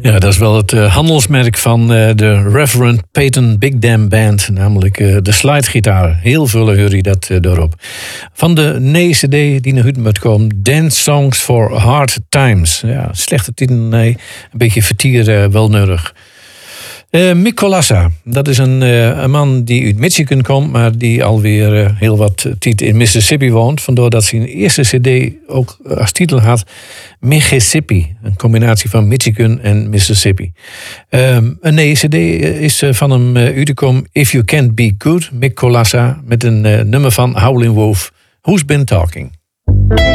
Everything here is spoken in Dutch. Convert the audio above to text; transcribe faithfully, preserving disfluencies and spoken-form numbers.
Ja, dat is wel het uh, handelsmerk van uh, de Reverend Peyton Big Dam Band. Namelijk uh, de slidegitaar. Heel veel hoor je dat uh, doorop. Van de nee cd die naar Hutten moet komen. Dance Songs for Hard Times. Ja, slechte titel, nee. Een beetje vertier, uh, wel nodig. Uh, Mick Kolassa, dat is een, uh, een man die uit Michigan komt, maar die alweer uh, heel wat tijd in Mississippi woont. Vandaar dat zijn eerste cd ook als titel had Mississippi. Een combinatie van Michigan en Mississippi. Um, een nee cd is uh, van hem uh, uitgekomen If You Can't Be Good, Mick Kolassa, met een uh, nummer van Howlin' Wolf, Who's Been Talking.